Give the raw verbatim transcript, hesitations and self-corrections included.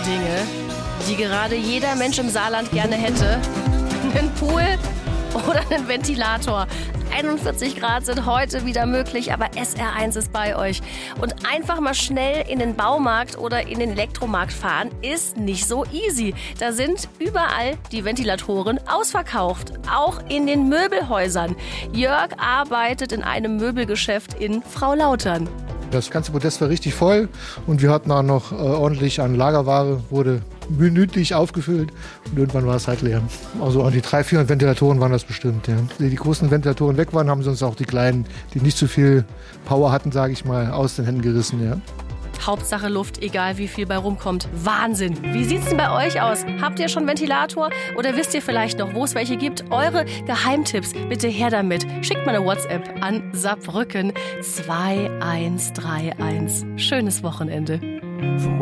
Dinge, die gerade jeder Mensch im Saarland gerne hätte. Einen Pool oder einen Ventilator. einundvierzig Grad sind heute wieder möglich, aber S R eins ist bei euch. Und einfach mal schnell in den Baumarkt oder in den Elektromarkt fahren, ist nicht so easy. Da sind überall die Ventilatoren ausverkauft, auch in den Möbelhäusern. Jörg arbeitet in einem Möbelgeschäft in Fraulautern. Das ganze Podest war richtig voll und wir hatten auch noch äh, ordentlich an Lagerware, wurde minütlich aufgefüllt und irgendwann war es halt leer. Also an die dreihundert, vierhundert Ventilatoren waren das bestimmt. Ja. Die großen Ventilatoren weg waren, haben sie uns auch die kleinen, die nicht so viel Power hatten, sage ich mal, aus den Händen gerissen. Ja. Hauptsache Luft, egal wie viel bei rumkommt. Wahnsinn! Wie sieht's denn bei euch aus? Habt ihr schon Ventilator? Oder wisst ihr vielleicht noch, wo es welche gibt? Eure Geheimtipps, bitte her damit. Schickt mal eine WhatsApp an Saarbrücken zwei eins drei eins. Schönes Wochenende.